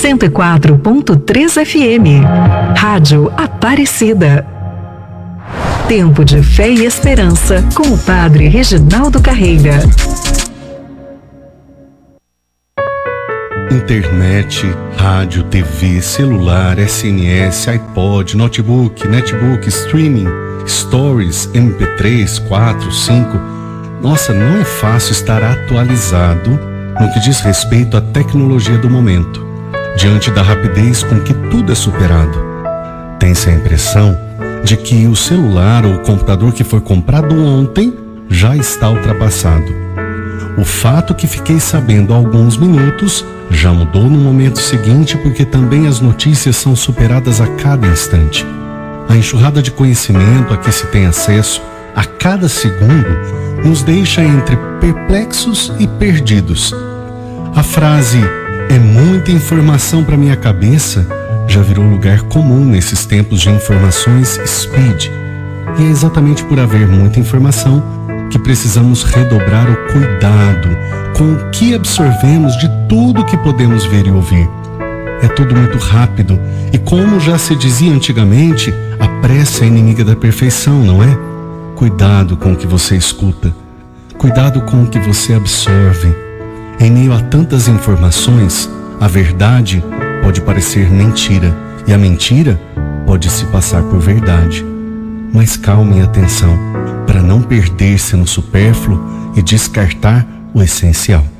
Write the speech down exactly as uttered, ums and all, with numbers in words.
cento e quatro ponto três F M. Rádio Aparecida. Tempo de fé e esperança com o Padre Reginaldo Carreira. Internet, rádio, T V, celular, S M S, iPod, notebook, netbook, streaming, stories, M P três, quatro, cinco. Nossa, não é fácil estar atualizado no que diz respeito à tecnologia do momento, diante da rapidez com que tudo é superado. Tem-se a impressão de que o celular ou o computador que foi comprado ontem já está ultrapassado. O fato que fiquei sabendo há alguns minutos já mudou no momento seguinte, porque também as notícias são superadas a cada instante. A enxurrada de conhecimento a que se tem acesso a cada segundo nos deixa entre perplexos e perdidos. A frase "é muita informação para minha cabeça" já virou lugar comum nesses tempos de informações speed. E é exatamente por haver muita informação que precisamos redobrar o cuidado com o que absorvemos de tudo que podemos ver e ouvir. É tudo muito rápido e, como já se dizia antigamente, a pressa é inimiga da perfeição, não é? Cuidado com o que você escuta. Cuidado com o que você absorve. Em meio a tantas informações, a verdade pode parecer mentira e a mentira pode se passar por verdade. Mas calmem a atenção para não perder-se no supérfluo e descartar o essencial.